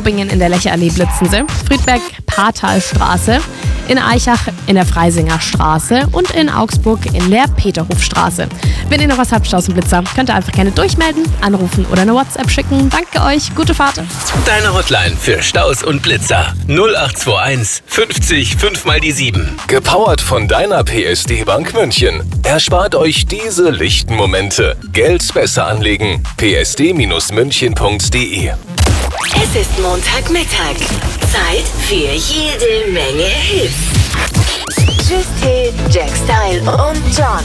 Ruppingen in der Lecherallee blitzen sie, Friedberg Paartalstraße, in Aichach in der Freisinger Straße und in Augsburg in der Peterhofstraße. Wenn ihr noch was habt, Staus und Blitzer, könnt ihr einfach gerne durchmelden, anrufen oder eine WhatsApp schicken. Danke euch, gute Fahrt. Deine Hotline für Staus und Blitzer 0821 50 5 mal die 7. Gepowert von deiner PSD Bank München. Erspart euch diese lichten Momente. Geld besser anlegen. psd-münchen.de. Es ist Montagmittag. Zeit für jede Menge Hits. Just Hit, Jack Style und John.